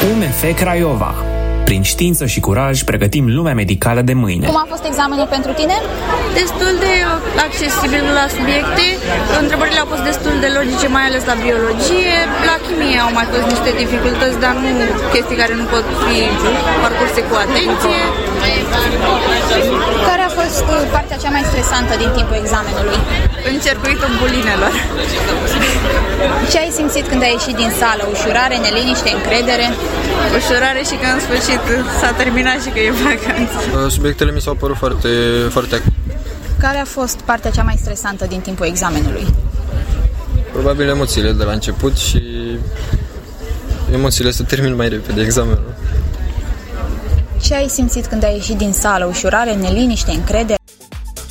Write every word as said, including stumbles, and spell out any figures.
U M F Craiova. Prin știință și curaj pregătim lumea medicală de mâine. Cum a fost examenul pentru tine? Destul de accesibil la subiecte. Întrebările au fost destul de logice, mai ales la biologie. La chimie au mai fost niște dificultăți, dar nu chestii care nu pot fi parcurse cu atenție. Care a fost partea cea mai stresantă din timpul examenului? Încercuitul bulinelor. Ce ai simțit când ai ieșit din sală? Ușurare, neliniște, încredere? Ușurare și că în sfârșit s-a terminat și că e vacanță. Subiectele mi s-au părut foarte, foarte... Care a fost partea cea mai stresantă din timpul examenului? Probabil emoțiile de la început și emoțiile se termin mai repede examenul. Ce ai simțit când ai ieșit din sală? Ușurare, neliniște, încredere?